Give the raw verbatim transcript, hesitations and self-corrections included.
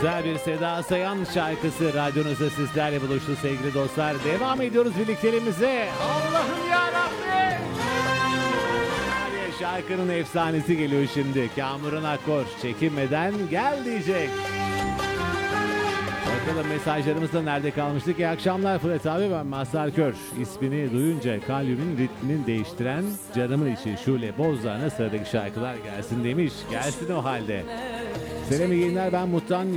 Güzel bir Seda Sayan şarkısı radyonuzda sizlerle buluştu sevgili dostlar. Devam ediyoruz birlikteliğimize. Allah'ım yarabbim! Şarkının efsanesi geliyor şimdi. Kamuran Akkor çekinmeden gel diyecek. Bakalım mesajlarımızda nerede kalmıştık? İyi akşamlar Fırat abi, ben Mazhar Kör. İsmini duyunca kalbimin ritmini değiştiren canımın içi Şule Bozdağ'ına sıradaki şarkılar gelsin demiş. Gelsin o halde. Selam, iyi günler, ben Mutlan.